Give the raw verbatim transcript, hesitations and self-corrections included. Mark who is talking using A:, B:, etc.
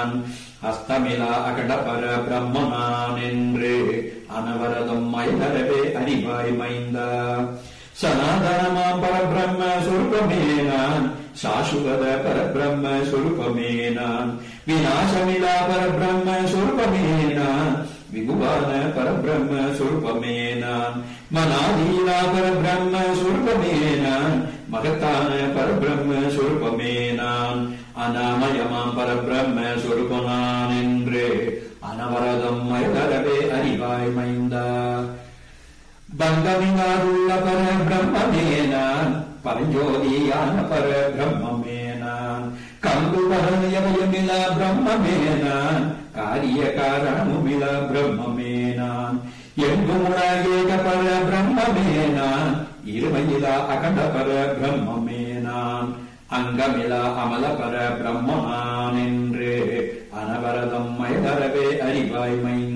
A: நான் அஸ்தமிலா அகட பர பிரம்ம நான் என்று அனவரதம் மயதரவே அறிவாய் மைந்தா சனாதனமாம் பரபிரம்ம சொருபமே நான் சாசுவத பரபிரம்ம சொருபமே நான் விநாசமிலா பரபிரம்ம சொருபமே நான் விகுவான பரபிரம்ம சொருபமே நான் மனாதீலா பரபிரம்ம சொருபமே நான் மகத்தான பரபிரம்ம சொருபமே நான் அநாமயமாம் பரபிரம்ம சொருபனான் என்று அனவரதம் மயதரவே அறிவாய் மைந்தா பங்கமினாருள்ள பர பிரம்மமே நான் பரஞ்சோதியான பர பிரம்மமே நான் கம்பு பரயமில பிரம்மமே நான் காரிய காரணமுமில பிரம்மமே நான் எங்குமுணேக பர பிரம்மமே நான் இருமையில அகண்ட பர பிரம்மமே நான் அங்கமில அமல பர பிரம்ம நான் என்று அனவரதம் மயதரவே அறிவாய் மைந்தா